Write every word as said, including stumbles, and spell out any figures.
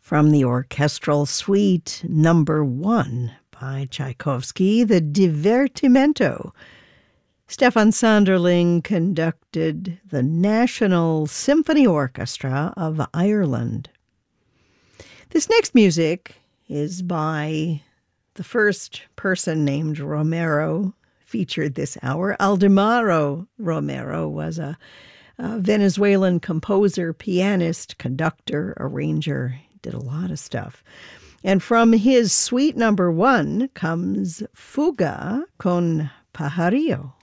From the orchestral suite number one by Tchaikovsky, the Divertimento. Stefan Sanderling conducted the National Symphony Orchestra of Ireland. This next music is by the first person named Romero featured this hour. Aldemaro Romero was a, a Venezuelan composer, pianist, conductor, arranger. Did a lot of stuff. And from his suite number one comes Fuga con Pajarillo.